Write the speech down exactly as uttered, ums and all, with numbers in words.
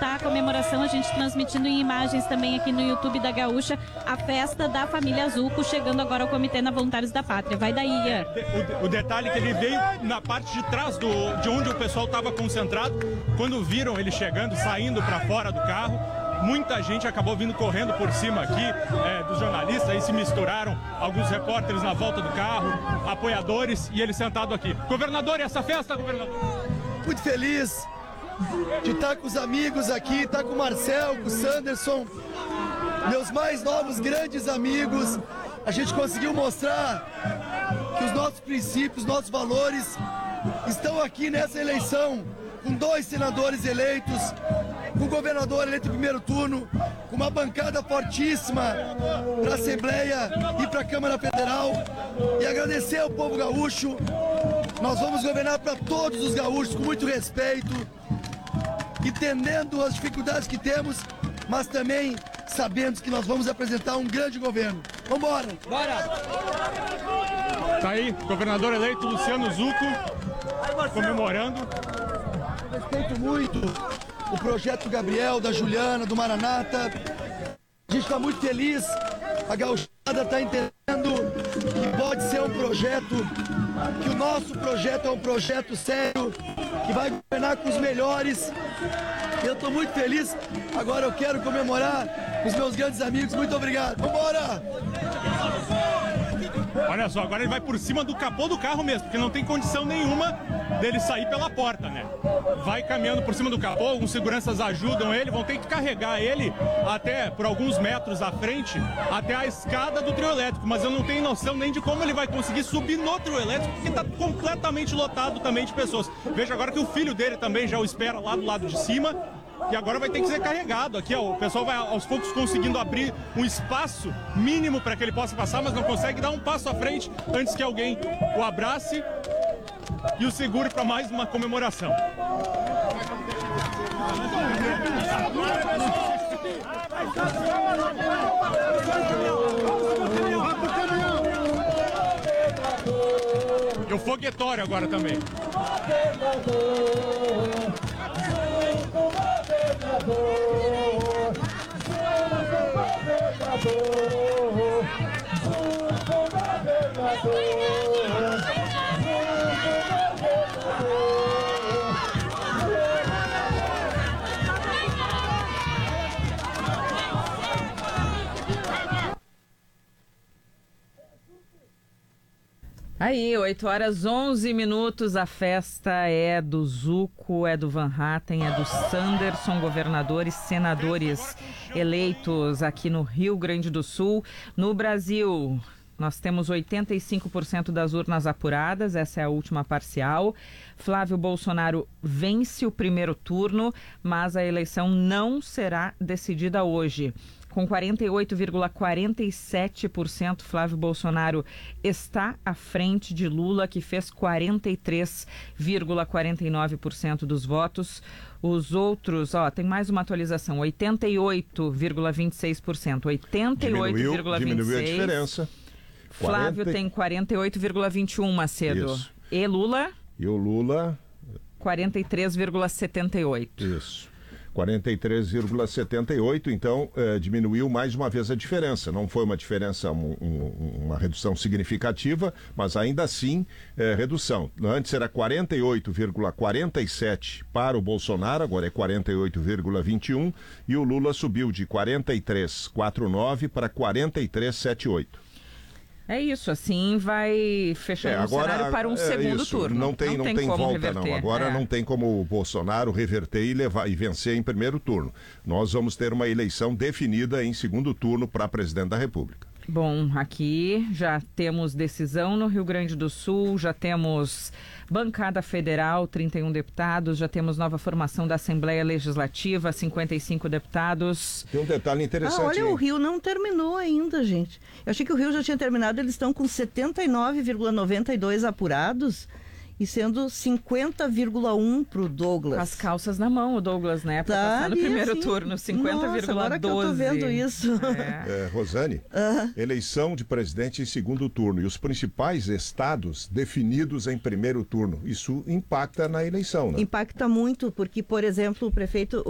tá a comemoração, a gente transmitindo em imagens também aqui no YouTube da Gaúcha, a festa da família Zuco, chegando agora ao Comitê na Voluntários da Pátria. Vai daí, Ian. O, o detalhe é que ele veio na parte de trás do, de onde o pessoal estava concentrado. Quando viram ele chegando, saindo para fora do carro, muita gente acabou vindo correndo por cima aqui é, dos jornalistas, aí se misturaram alguns repórteres na volta do carro, apoiadores, e ele sentado aqui. Governador, e essa festa, governador? Muito feliz de estar com os amigos aqui, estar com o Marcel, com o Sanderson, meus mais novos grandes amigos. A gente conseguiu mostrar que os nossos princípios, nossos valores estão aqui nessa eleição, com dois senadores eleitos, com o governador eleito no primeiro turno, com uma bancada fortíssima para a Assembleia e para a Câmara Federal. E agradecer ao povo gaúcho. Nós vamos governar para todos os gaúchos com muito respeito, entendendo as dificuldades que temos, mas também sabendo que nós vamos apresentar um grande governo. Vamos embora! Bora! Tá aí, governador eleito Luciano Zuco, comemorando. Respeito muito o projeto Gabriel, da Juliana, do Maranata. A gente está muito feliz, a gauchada está entendendo que pode ser um projeto, que o nosso projeto é um projeto sério, que vai governar com os melhores. Eu estou muito feliz, agora eu quero comemorar com os meus grandes amigos. Muito obrigado, vambora! Olha só, agora ele vai por cima do capô do carro mesmo, porque não tem condição nenhuma dele sair pela porta, né? Vai caminhando por cima do capô, alguns seguranças ajudam ele, vão ter que carregar ele até por alguns metros à frente, até a escada do trio elétrico, mas eu não tenho noção nem de como ele vai conseguir subir no trio elétrico, porque está completamente lotado também de pessoas. Veja agora que o filho dele também já o espera lá do lado de cima. E agora vai ter que ser carregado aqui, ó. O pessoal vai aos poucos conseguindo abrir um espaço mínimo para que ele possa passar, mas não consegue dar um passo à frente antes que alguém o abrace e o segure para mais uma comemoração. E o foguetório agora também. Aí, oito horas onze minutos, a festa é do Zuco, é do Van Hatten, é do Sanderson, governadores, senadores eleitos aqui no Rio Grande do Sul. No Brasil, nós temos oitenta e cinco por cento das urnas apuradas, essa é a última parcial. Flávio Bolsonaro vence o primeiro turno, mas a eleição não será decidida hoje. Com quarenta e oito vírgula quarenta e sete por cento, Flávio Bolsonaro está à frente de Lula, que fez quarenta e três vírgula quarenta e nove por cento dos votos. Os outros, ó, tem mais uma atualização, oitenta e oito vírgula vinte e seis por cento. oitenta e oito vírgula vinte e seis por cento. Diminuiu a diferença. Flávio tem quarenta e oito vírgula vinte e um, Macedo. Isso. E Lula? E o Lula? quarenta e três vírgula setenta e oito. Isso. quarenta e três vírgula setenta e oito, então eh, diminuiu mais uma vez a diferença. Não foi uma diferença, um, um, uma redução significativa, mas ainda assim eh, redução. Antes era quarenta e oito vírgula quarenta e sete para o Bolsonaro, agora é quarenta e oito vírgula vinte e um e o Lula subiu de quarenta e três vírgula quarenta e nove para quarenta e três vírgula setenta e oito. É isso, assim vai fechando é, agora, o cenário para um é segundo isso, turno. Não tem, não, não tem, tem como volta, reverter. Não. Agora é. não tem como o Bolsonaro reverter e, levar, e vencer em primeiro turno. Nós vamos ter uma eleição definida em segundo turno para presidente da República. Bom, aqui já temos decisão no Rio Grande do Sul, já temos bancada federal, trinta e um deputados, já temos nova formação da Assembleia Legislativa, cinquenta e cinco deputados. Tem um detalhe interessante. Ah, olha, hein? o Rio não terminou ainda, gente. Eu achei que o Rio já tinha terminado, eles estão com setenta e nove vírgula noventa e dois apurados. E sendo cinquenta vírgula um pro Douglas. As calças na mão, o Douglas, né? Pra tá passar no primeiro assim. turno, cinquenta vírgula doze. Agora que eu tô vendo isso. É. É, Rosane, uh-huh. Eleição de presidente em segundo turno e os principais estados definidos em primeiro turno. Isso impacta na eleição, né? Impacta muito, porque, por exemplo, o prefeito...